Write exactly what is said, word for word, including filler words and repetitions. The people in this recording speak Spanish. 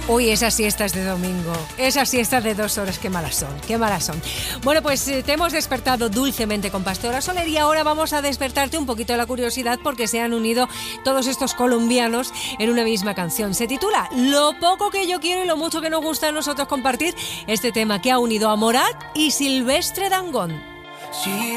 Uy, esas siestas de domingo, esas siestas de dos horas, qué malas son, qué malas son. Bueno, pues eh, te hemos despertado dulcemente con Pastora Soler y ahora vamos a despertarte un poquito la curiosidad porque se han unido todos estos colombianos en una misma canción. Se titula Lo poco que yo quiero y lo mucho que nos gusta a nosotros compartir este tema que ha unido a Morat y Silvestre Dangond. Sí.